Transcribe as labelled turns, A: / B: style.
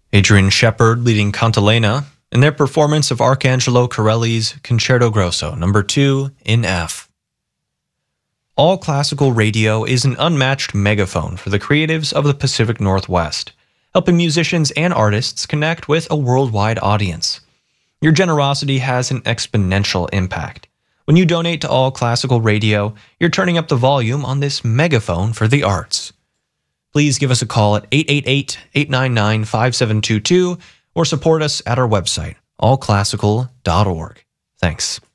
A: Adrian Shepard leading Cantilena in their performance of Arcangelo Corelli's Concerto Grosso No. 2 in F. All Classical Radio is an unmatched megaphone for the creatives of the Pacific Northwest, helping musicians and artists connect with a worldwide audience. Your generosity has an exponential impact. When you donate to All Classical Radio, you're turning up the volume on this megaphone for the arts. Please give us a call at 888-899-5722 or support us at our website, allclassical.org. Thanks.